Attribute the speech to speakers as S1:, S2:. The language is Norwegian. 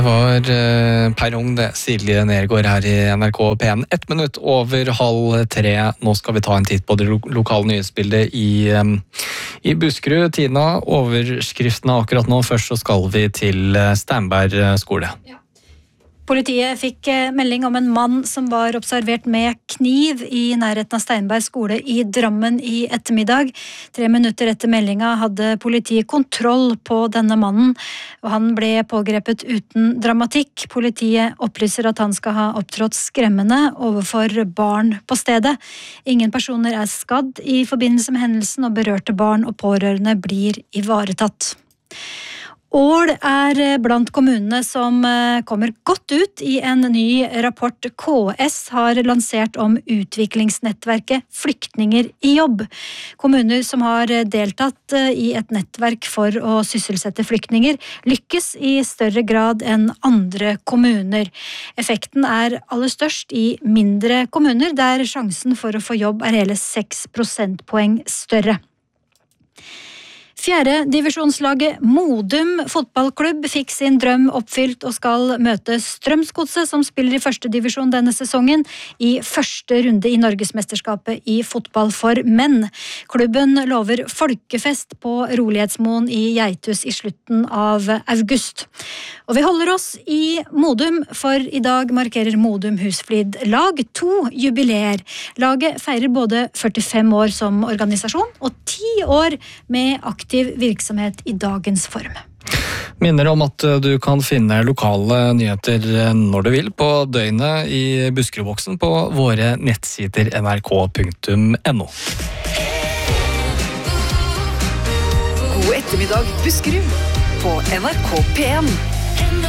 S1: Var Perrong det, Silje Nergård her i NRK P1. 1 minutt over 2:30. Nå skal vi ta en titt på det lokale nyhetsbildet i Buskerud. Tina, overskriftene akkurat nå. Først så skal vi til Steinberg skole.
S2: Ja. Politiet fikk melding om en mann som var observert med kniv i nærheten av Steinberg skole i Drammen i ettermiddag. 3 minutter etter meldinga hadde politiet kontroll på denne mannen, og han ble pågrepet uten dramatikk. Politiet opplyser at han skal ha opptrådt skremmende overfor barn på stedet. Ingen personer er skadd i forbindelse med hendelsen, og berørte barn og pårørende blir ivaretatt. Ål er blant kommunene som kommer godt ut i en ny rapport KS har lansert om utviklingsnettverket Flyktninger i jobb. Kommuner som har deltatt i et nettverk for å sysselsette flyktninger, lykkes i større grad enn andre kommuner. Effekten er aller størst i mindre kommuner, der sjansen for å få jobb er hele 6 prosentpoeng større. 4. divisjonslaget Modum fotballklubb fikk sin drøm oppfylt og skal møte Strømsgodset, som spiller i første divisjon denne sesongen, i første runde i Norgesmesterskapet i fotball for menn. Klubben lover folkefest på Rolighetsmoen i Geithus i slutten av august. Og vi holder oss i Modum, for i dag markerer Modum Husflid lag 2 jubileer. Laget feirer både 45 år som organisasjon og 10 år med aktiv virksomhet i dagens form.
S1: Minner om at du kan finne lokale nyheter når du vil på døgnet i Buskerudboksen på våre nettsider nrk.no.
S3: God ettermiddag Buskerud på NRK P1.